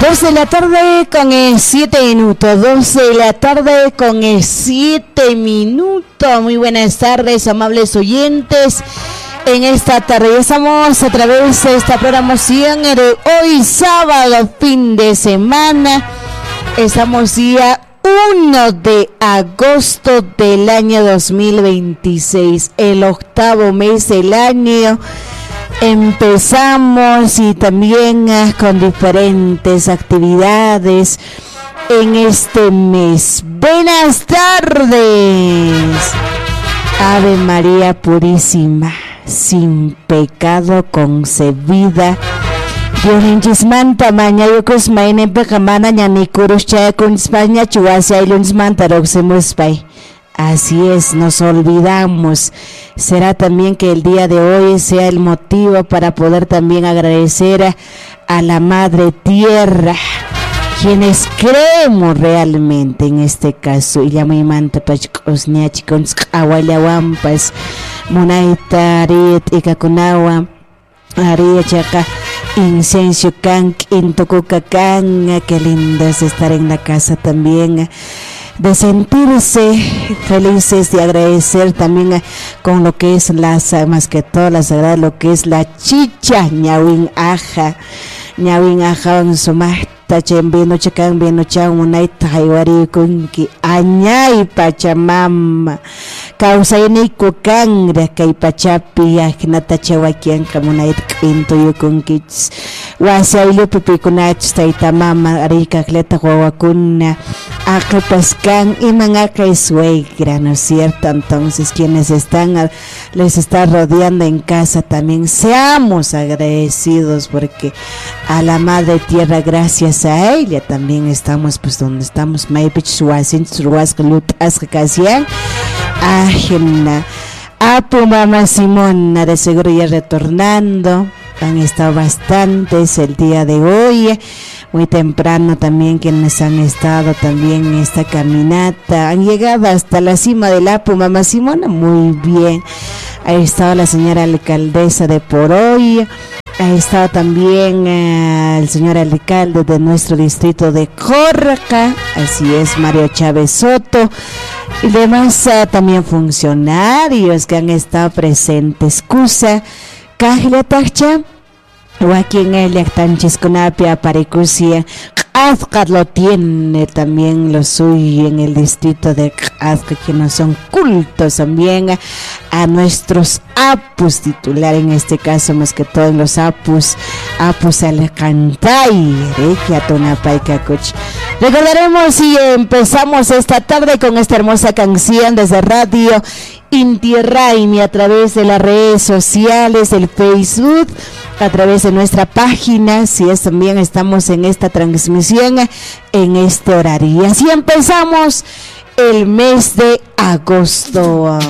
2 de la tarde con 7 minutos. 12 de la tarde con 7 minutos. Muy buenas tardes, amables oyentes. En esta tarde ya estamos a través de esta programación de hoy sábado, fin de semana. Estamos día 1 de agosto del año 2026, el octavo mes del año. Empezamos y también con diferentes actividades en este mes. Buenas tardes. Ave María Purísima, sin pecado concebida. Yoninchis-manta mañayukus maynepa kamana ñanikurus chayakun España chuwasi aylunismanta roxemuspay. Así es, nos olvidamos. Será también que el día de hoy sea el motivo para poder también agradecer a la Madre Tierra, quienes creemos realmente en este caso. Y ya muy manta pachosniachi con aguayawampas, munaitarit y cacunawa, aria chaca. Incencio can, intocuca can, qué lindo es estar en la casa también, de sentirse felices, de agradecer también con lo que es las, más que todo la sagrada, lo que es la chicha, ñawin aja en su tachen vino chacan vino chan unai taiwari kunki añay pachamama causa ini kukangra kai pachapi ajnata chawakian kamunait quinto yukunki wasailu pipikunach taitamama arika kleta huawakuna acapascan y mangaca y suegra, ¿no es cierto? Entonces quienes les está rodeando en casa también seamos agradecidos, porque a la Madre Tierra, gracias a ella también estamos pues donde estamos. Maipich suasin suascalut ascasian ajena apu mamá Simona, de seguro ya retornando. Han estado bastantes el día de hoy, muy temprano también quienes han estado también en esta caminata, han llegado hasta la cima del Apu mamá Simona, muy bien. Ha estado la señora alcaldesa de Poroy, ha estado también el señor alcalde de nuestro distrito de Jorca, así es, Mario Chávez Soto, y demás también funcionarios que han estado presentes. Cusa Cajla Tacha, o aquí en el Actanchis Conapia, Paricusia, Azcat lo tiene también lo suyo en el distrito de Azcat, que no son cultos también a nuestros apus titular, en este caso más que todos los apus al cantay, que atonapay cacoch. Recordaremos y empezamos esta tarde con esta hermosa canción desde Radio Inti Raymi a través de las redes sociales, del Facebook, a través de nuestra página, si es también estamos en esta transmisión en este horario. Y así empezamos el mes de agosto.